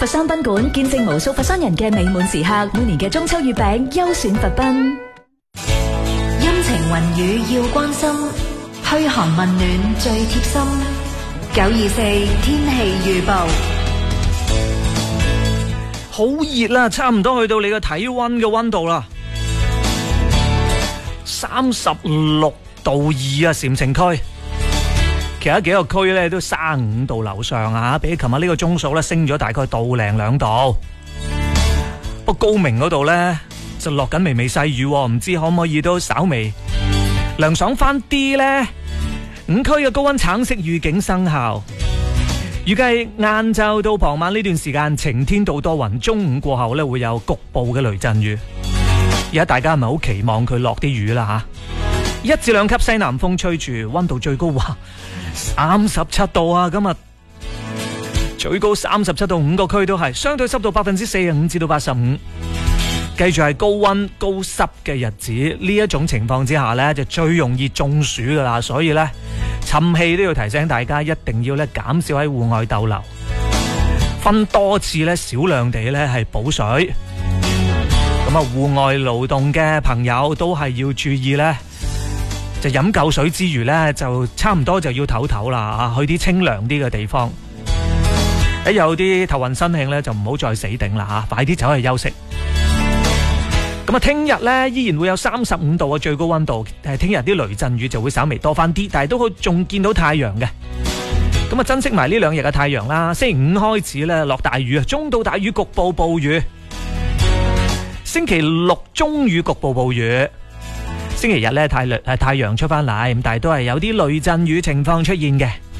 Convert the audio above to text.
佛山賓館見證無數佛山人嘅美滿時刻，每年嘅中秋月餅優選佛賓。 陰晴雲雨要關心，噓寒問暖最貼心。924天氣預報。 好熱啦，差唔多去到你個體溫嘅溫度啦，36.2度啊，禪城區。其他幾個區咧都35度樓上啊，比琴日呢個鐘數咧升咗大概1零2度。不過高明嗰度咧就落緊微微細雨，唔知可唔可以都稍微涼爽翻啲呢？5區嘅高溫橙色預警生效。預計晏晝到傍晚呢段時間晴天到多雲，中午過後咧會有局部嘅雷陣雨。而家大家係咪好期望佢落啲雨啦吓？1至2級西南風吹住，溫度最高37度啊！今日最高37度，5個區都係，相對濕度45%至到85%。繼續係高溫高濕嘅日子，呢一種情況之下呢，就最容易中暑噶啦，所以呢，趁氣都要提醒大家，一定要咧減少喺戶外逗留，分多次咧少量地咧係補水。咁啊，戶外勞動嘅朋友都係要注意呢，就飲夠水之餘呢，就差唔多就要唞唞啦，去啲清涼啲嘅地方。有啲頭暈身㷫呢，就唔好再死頂啦，快啲走去休息。咁啊，聽日咧依然會有35度嘅最高溫度，聽日啲雷陣雨就會稍微多翻啲，但係都仲見到太陽嘅。咁啊，珍惜埋呢2日嘅太陽啦。星期5開始咧落大雨，中到大雨，局部暴雨。星期6中雨，局部暴雨。星期日咧太陽出翻嚟，但係都係有啲雷陣雨情況出現嘅。